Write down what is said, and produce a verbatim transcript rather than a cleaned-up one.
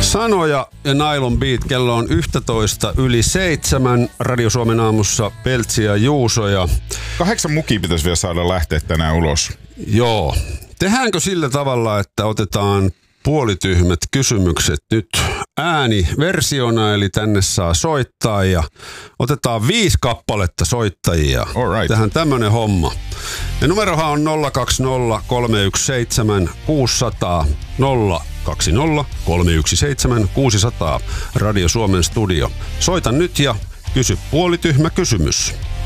Sanoja ja Nylon Beat, kello on yksitoista yli seitsemän. Radio Suomen aamussa Peltsi ja Juuso. Ja... Kahdeksan mukia pitäisi vielä saada lähteä tänään ulos. Joo. Tehdäänkö sillä tavalla, että otetaan puolityhmät kysymykset nyt ääniversiona, eli tänne saa soittaa ja otetaan viisi kappaletta soittajia. Alright. Tähän tämmönen homma. Ja numerohan on nolla kaksi nolla kolme yksi seitsemän kuusi nolla nolla nolla kaksi nolla kolme yksi seitsemän kuusi nolla nolla Radio Suomen studio. Soita nyt ja kysy puolityhmä kysymys.